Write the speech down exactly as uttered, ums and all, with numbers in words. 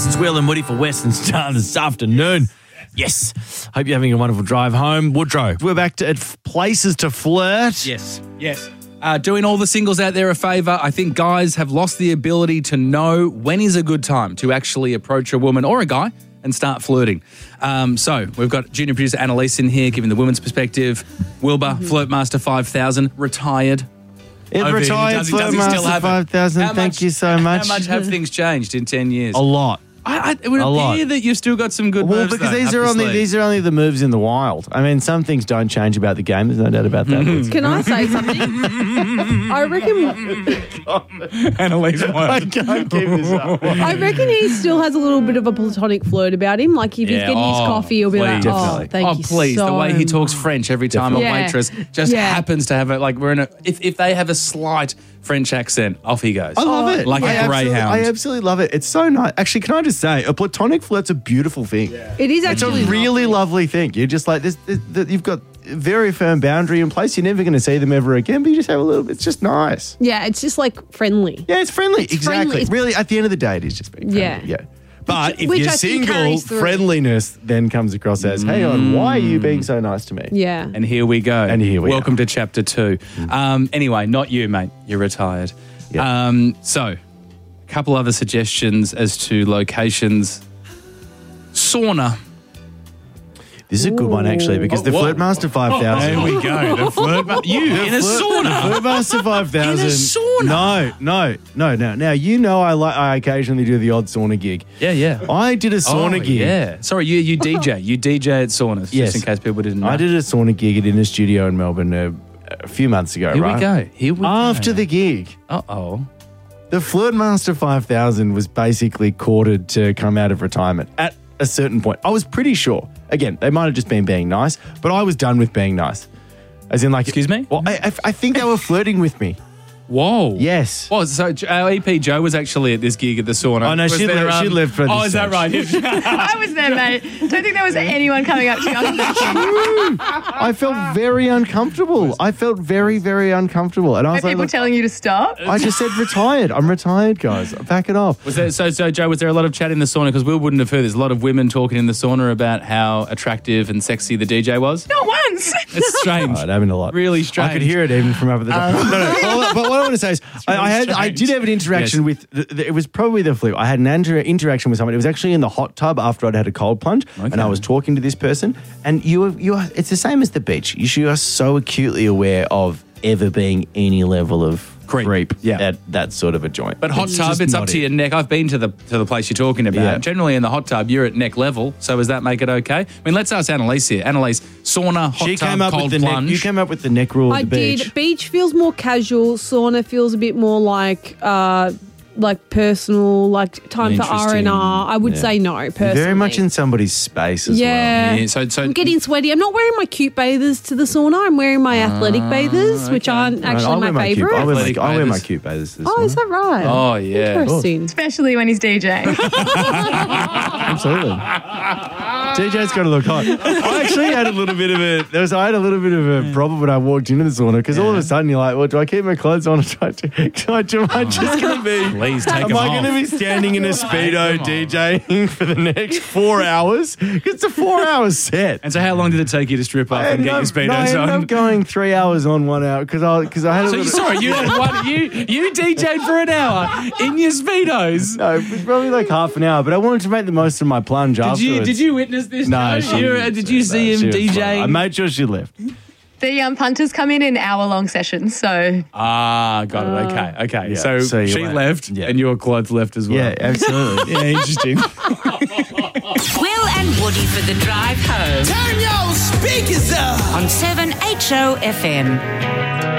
It's Will and Woody for Western Star this afternoon. Yes. Hope you're having a wonderful drive home. Woodrow, we're back to at places to flirt. Yes, yes. Uh, doing all the singles out there a favour. I think guys have lost the ability to know when is a good time to actually approach a woman or a guy and start flirting. Um, so we've got junior producer Annalise in here giving the women's perspective. Wilbur, mm-hmm. Flirtmaster five thousand, retired. It Over retired does he, does he still Flirtmaster have it? five thousand. How Thank much- you so much. How much have things changed in ten years? A lot. I, I, it would A lot. appear that you've still got some good Well, moves, because though, these up are your only sleeve. these are only the moves in the wild. I mean, some things don't change about the game. There's no doubt about that. Can I say something? I reckon Annalise won. I can't keep this up. I reckon he still has a little bit of a platonic flirt about him. Like if he's Yeah, getting his oh, coffee, he'll be like, please. "Oh, Definitely. thank oh, you please. so The way he talks much." French every time Definitely. a Yeah. waitress just Yeah. happens to have it. Like we're in a, if, if they have a slight French accent, off he goes. I love it. Like a I absolutely- greyhound. I absolutely love it. It's so nice. Actually, can I just say, a platonic flirt's a beautiful thing. It is It's a actually really lovely thing. You're just like this, this, this. You've got a very firm boundary in place. You're never going to see them ever again, but you just have a little. It's just nice. Yeah, it's just like friendly. Yeah, it's friendly. exactly. friendly. It's- Really, at the end of the day, it is just being friendly. Yeah. Yeah. But if which you're I think single, carries through. friendliness then comes across as, "Hang on, why are you being so nice to me?" Yeah. And here we go. And here we Welcome are. to chapter two. Um, anyway, not you, mate. You're retired. Yeah. Um, so, a couple other suggestions as to locations. Sauna. This is a good one actually because the Oh, whoa. Flirtmaster five thousand. There we go. The flirt. You in a sauna. Flirtmaster five thousand. In a sauna? No, no, no, no. Now you know I like. I occasionally do the odd sauna gig. Yeah, yeah. I did a sauna oh, gig. Yeah. Sorry, you you D J. You D J at saunas. Yes. Just in case people didn't know. I did a sauna gig at Inner Studio in Melbourne uh, a few months ago. Here right? we go. Here we After go. the gig, Uh oh. the Flirtmaster five thousand was basically courted to come out of retirement at a certain point. I was pretty sure. Again, they might have just been being nice, but I was done with being nice. As in, like, Excuse me? Well, I, I, I think they were flirting with me. Whoa. Yes. Well, so our E P Jo was actually at this gig at the sauna. Oh, no, Was she there, left- she left for Oh, this is that stage. right? I was there, mate. Don't think there was anyone coming up to you. I felt very uncomfortable. I felt very, very uncomfortable. And I was like, People look, telling you to stop. I just said retired. I'm retired, guys. Back it off. Was there, so, so, Joe, was there a lot of chat in the sauna? Because Will wouldn't have heard. There's a lot of women talking in the sauna about how attractive and sexy the D J was. Not once. It's strange. Oh, it happened a lot. Really strange. I could hear it even from over the top. no, no. Well, but what I want to say is, I, I had, I strange. did have an interaction Yes. with. The, the, it was probably the flu. I had an inter- interaction with someone. It was actually in the hot tub after I'd had a cold plunge, and I was talking to this person. And you, are, you are. It's the same as the beach. You, you are so acutely aware of ever being any level of Creep. creep Yeah. at that sort of a joint. But hot It's tub, just it's not up to it. your neck. I've been to the to the place you're talking about. Yeah. Generally in the hot tub, you're at neck level. So does that make it okay? I mean, let's ask Annalise here. Annalise, sauna, hot She tub, came up cold with the neck. plunge. You came up with the neck rule I at the beach. did. Beach feels more casual. Sauna feels a bit more like uh, like personal, like time for R and R. I would Yeah. say no, personally. Very much in somebody's space as Yeah. Yeah, so, so I'm getting sweaty. I'm not wearing my cute bathers to the sauna. I'm wearing my athletic bathers, which aren't well. actually I'll my wear my cute, favourite. I'll wear my, Athletic I'll wear my bathers. cute bathers. to the Oh, is sauna. that right? Oh, yeah. Interesting. Especially when he's DJing. Absolutely. D J's got to look hot. I actually had a little bit of a. There was. I had a little bit of a problem when I walked into the sauna because all of a sudden you're like, well, do I keep my clothes on or do I, do I, do I just going to be? Please take Am them I off. going to be standing in a speedo DJing for the next four hours? It's a four-hour set. And so how long did it take you to strip up I and ended get your up- speedos no, I ended on? up going three hours on, one hour because I because I had a So you, little. sorry, you had one. You you D J'd for an hour in your speedos. No, it was probably like half an hour, but I wanted to make the most of my plunge Did afterwards. you did you witness this? No, Joe? she, You- uh, did you see no, him she was fine. I DJing? made sure she left. The um, punters come in in hour-long sessions, so Ah, got it. Okay, okay. Yeah, So, so you she went- left, yeah. and your clothes left as well. Yeah, absolutely. yeah, interesting. Will and Woody for the drive home Turn your speakers up. on seven H O F M.